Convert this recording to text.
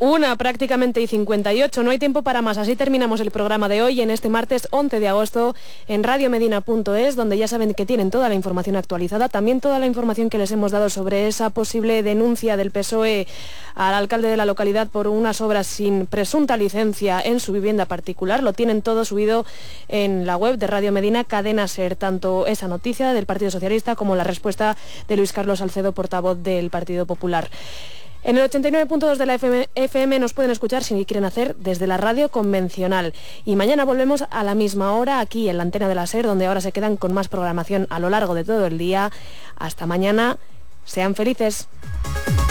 Una prácticamente y 58, no hay tiempo para más. Así terminamos el programa de hoy en este martes 11 de agosto en radiomedina.es, donde ya saben que tienen toda la información actualizada, también toda la información que les hemos dado sobre esa posible denuncia del PSOE al alcalde de la localidad por unas obras sin presunta licencia en su vivienda particular. Lo tienen todo subido en la web de Radio Medina, Cadena Ser, tanto esa noticia del Partido Socialista como la respuesta de Luis Carlos Salcedo, portavoz del Partido Popular. En el 89.2 de la FM nos pueden escuchar si quieren hacer desde la radio convencional. Y mañana volvemos a la misma hora aquí en la antena de la SER, donde ahora se quedan con más programación a lo largo de todo el día. Hasta mañana. Sean felices.